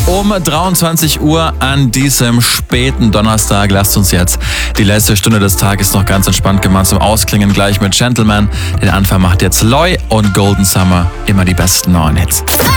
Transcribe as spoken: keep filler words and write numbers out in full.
Um dreiundzwanzig Uhr an diesem späten Donnerstag. Lasst uns jetzt die letzte Stunde des Tages noch ganz entspannt gemacht zum Ausklingen gleich mit Gentleman. Den Anfang macht jetzt Loy und Golden Summer. Immer die besten neuen Hits.